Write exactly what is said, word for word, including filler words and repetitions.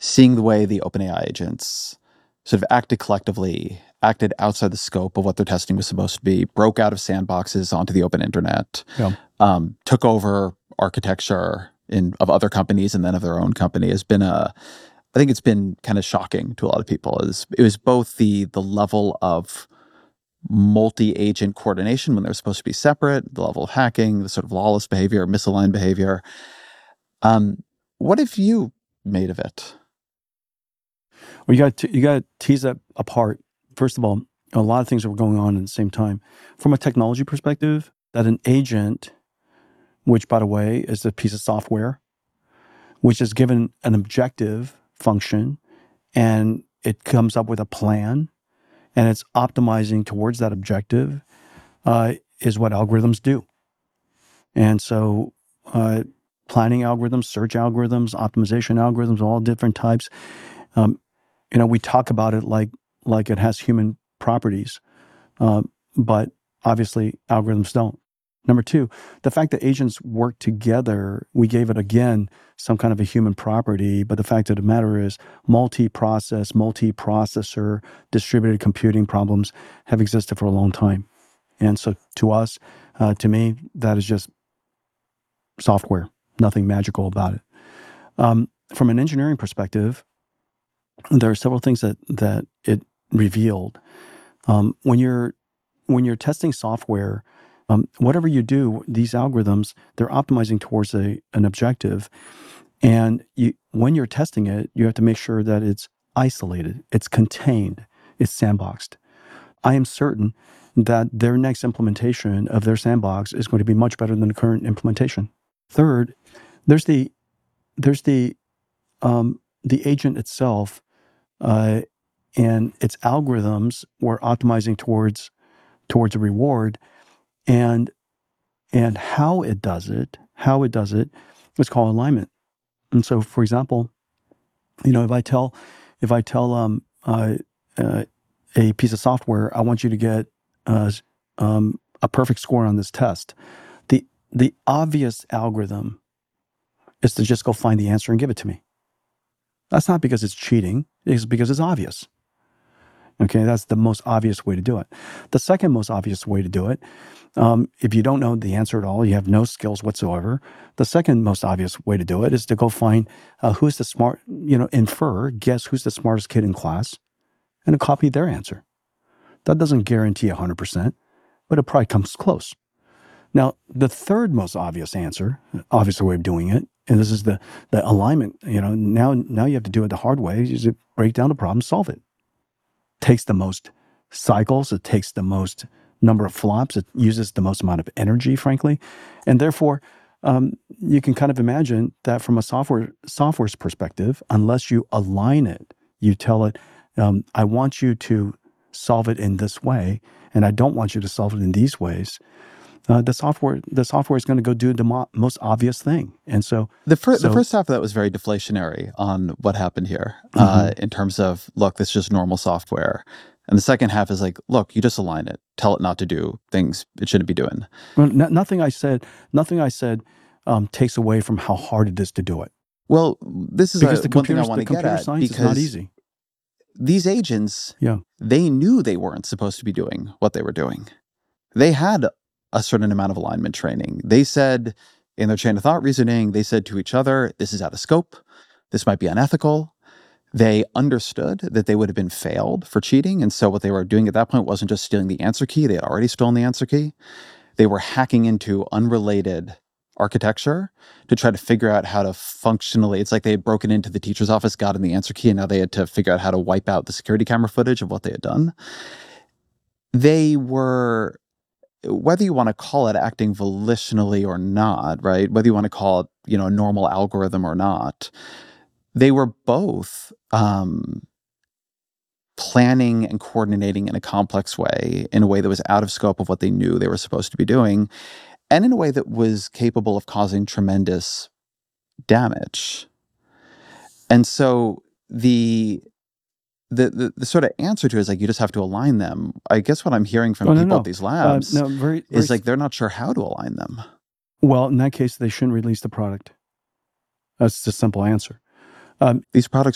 seeing the way the OpenAI agents sort of acted collectively, acted outside the scope of what their testing was supposed to be, broke out of sandboxes onto the open internet, Yeah. um, took over architecture in of other companies and then of their own company has been a, I think it's been kind of shocking to a lot of people. It was, it was both the the level of multi-agent coordination when they're supposed to be separate, the level of hacking, the sort of lawless behavior, misaligned behavior. Um, what have you made of it? Well, you got to, you got to tease that apart. First of all, a lot of things were going on at the same time. From a technology perspective, that an agent, which by the way is a piece of software, which is given an objective function, and it comes up with a plan, and it's optimizing towards that objective, uh, is what algorithms do. And so, uh, planning algorithms, search algorithms, optimization algorithms, all different types. Um, you know, we talk about it like like it has human properties, uh, but obviously algorithms don't. Number two, the fact that agents work together, we gave it again some kind of a human property, but the fact of the matter is multi-process, multi-processor, distributed computing problems have existed for a long time. And so to us, uh, to me, that is just software, nothing magical about it. Um, from an engineering perspective, there are several things that that it revealed. Um, when you're when you're testing software, um, whatever you do, these algorithms, they're optimizing towards a an objective, and you when you're testing it, you have to make sure that it's isolated, it's contained, it's sandboxed. I am certain that their next implementation of their sandbox is going to be much better than the current implementation. Third, there's the there's the um, the agent itself, uh, and its algorithms were optimizing towards towards a reward, and and how it does it, how it does it, is called alignment. And so, for example, you know, if I tell if I tell um, uh, uh, a piece of software, I want you to get uh, um, a perfect score on this test, the the obvious algorithm is to just go find the answer and give it to me. That's not because it's cheating. It's because it's obvious. Okay, that's the most obvious way to do it. The second most obvious way to do it, um, if you don't know the answer at all, you have no skills whatsoever, the second most obvious way to do it is to go find uh, who's the smart, you know, infer, guess who's the smartest kid in class, and to copy their answer. That doesn't guarantee one hundred percent, but it probably comes close. Now, the third most obvious answer, obvious way of doing it, and this is the the alignment, you know, now now you have to do it the hard way, is to break down the problem, solve it. Takes the most cycles, it takes the most number of flops, it uses the most amount of energy, frankly. And therefore, um, you can kind of imagine that from a software software's perspective, unless you align it, you tell it, um, I want you to solve it in this way, and I don't want you to solve it in these ways. Uh, the software, the software is going to go do the mo- most obvious thing, and so The first, so, the first half of that was very deflationary on what happened here, mm-hmm. uh, in terms of, look, this is just normal software. And the second half is like, look, you just align it, tell it not to do things it shouldn't be doing. Well, n- nothing I said, nothing I said um, takes away from how hard it is to do it. Well, this is Because a, the one thing I computer, want the to get computer at, science is because not easy. these agents, Yeah. they knew they weren't supposed to be doing what they were doing. They had a certain amount of alignment training. They said in their chain of thought reasoning, they said to each other, this is out of scope. This might be unethical. They understood that they would have been failed for cheating. And so what they were doing at that point wasn't just stealing the answer key. They had already stolen the answer key. They were hacking into unrelated architecture to try to figure out how to functionally, it's like they had broken into the teacher's office, got in the answer key, and now they had to figure out how to wipe out the security camera footage of what they had done. They were, whether you want to call it acting volitionally or not, right? Whether you want to call it, you know, a normal algorithm or not, they were both um, planning and coordinating in a complex way, in a way that was out of scope of what they knew they were supposed to be doing, and in a way that was capable of causing tremendous damage. And so the The, the the sort of answer to it is like, you just have to align them. I guess what I'm hearing from Oh, no, people no. at these Uh, labs no, very, very, is like, they're not sure how to align them. well, in that case, they shouldn't release the product. That's the simple answer. Um, These products